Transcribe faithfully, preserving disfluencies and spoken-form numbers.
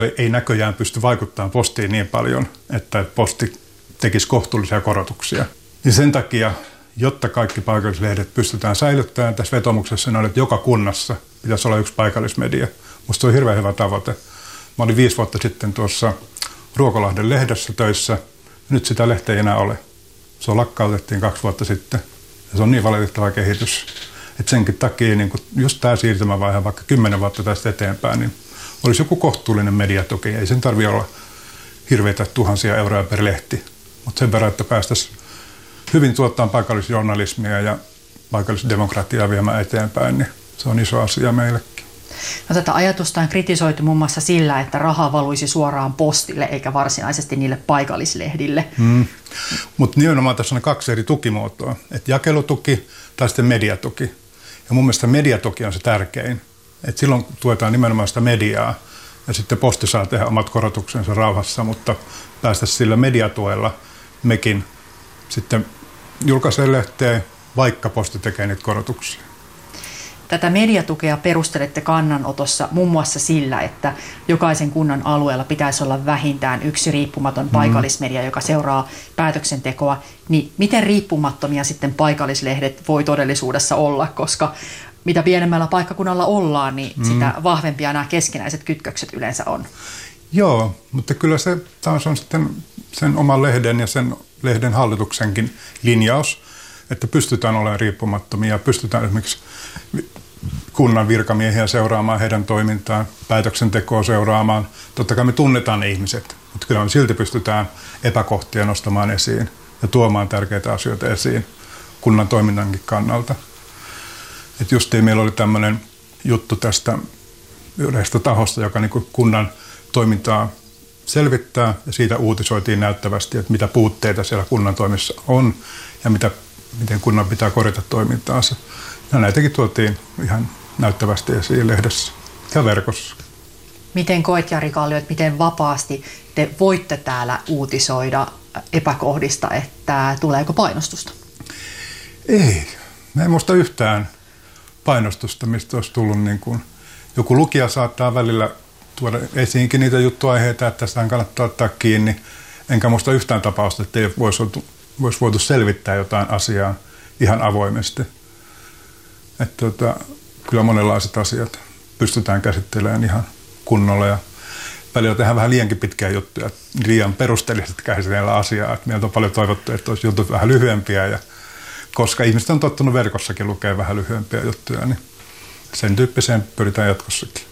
Ei näköjään pysty vaikuttamaan postiin niin paljon, että posti tekisi kohtuullisia korotuksia. Ja sen takia, jotta kaikki paikallislehdet pystytään säilyttämään tässä vetomuksessa, on, että joka kunnassa pitäisi olla yksi paikallismedia. Musta se on hirveän hyvä tavoite. Mä olin viisi vuotta sitten tuossa Ruokolahden lehdessä töissä. Nyt sitä lehteä ei enää ole. Se on lakkautettiin kaksi vuotta sitten. Ja se on niin valitettava kehitys, että senkin takia niin just tämä siirtymävaihe vaikka kymmenen vuotta tästä eteenpäin, niin olisi joku kohtuullinen mediatuki. Ei sen tarvitse olla hirveitä tuhansia euroja per lehti, mutta sen verran, että päästäisiin hyvin tuottamaan paikallisjournalismia ja paikallisdemokratiaa viemään eteenpäin, niin se on iso asia meillekin. No, tätä ajatusta on kritisoitu muun muassa sillä, että raha valuisi suoraan postille eikä varsinaisesti niille paikallislehdille. Mm. Mutta nimenomaan tässä on kaksi eri tukimuotoa, että jakelutuki tai sitten mediatuki. Ja mun mielestä mediatuki on se tärkein. Et silloin tuetaan nimenomaan sitä mediaa ja sitten posti saa tehdä omat korotuksensa rauhassa, mutta päästä sillä mediatuella mekin sitten julkaisee lehteen, vaikka posti tekee niitä korotuksia. Tätä mediatukea perustelette kannanotossa muun muassa sillä, että jokaisen kunnan alueella pitäisi olla vähintään yksi riippumaton paikallismedia, joka seuraa päätöksentekoa. Niin miten riippumattomia sitten paikallislehdet voi todellisuudessa olla, koska mitä pienemmällä paikkakunnalla ollaan, niin mm. sitä vahvempia nämä keskinäiset kytkökset yleensä on. Joo, mutta kyllä se taas on sitten sen oman lehden ja sen lehden hallituksenkin linjaus, että pystytään olemaan riippumattomia, pystytään esimerkiksi kunnan virkamiehiä seuraamaan heidän toimintaan, päätöksentekoa seuraamaan. Totta kai me tunnetaan ne ihmiset, mutta kyllä me silti pystytään epäkohtia nostamaan esiin ja tuomaan tärkeitä asioita esiin kunnan toiminnankin kannalta. Et justiin meillä oli tämmöinen juttu tästä yhdestä tahosta, joka niin kuin kunnan toimintaa selvittää ja siitä uutisoitiin näyttävästi, että mitä puutteita siellä kunnan toimissa on ja mitä, miten kunnan pitää korjata toimintaansa. Ja näitäkin tuotiin ihan näyttävästi esiin lehdessä ja verkossa. Miten koet, Jari Kallio, että miten vapaasti te voitte täällä uutisoida epäkohdista, että tuleeko painostusta? Ei. Mä en muista yhtään painostusta, mistä olisi tullut niin kuin, joku lukija saattaa välillä tuoda esiinkin niitä juttuaiheita, että tästä kannattaa ottaa kiinni. Enkä muista yhtään tapausta, että ei voisi, voisi voitu selvittää jotain asiaa ihan avoimesti. Että tota, kyllä monenlaiset asiat pystytään käsittelemään ihan kunnolla ja välillä tehdään vähän liiankin pitkiä juttuja, liian perusteellisesti käsitellään asiaa. Että meiltä on paljon toivottu, että olisi jutut vähän lyhyempiä ja koska ihmiset on tottunut verkossakin lukea vähän lyhyempiä juttuja, niin sen tyyppiseen pyritään jatkossakin.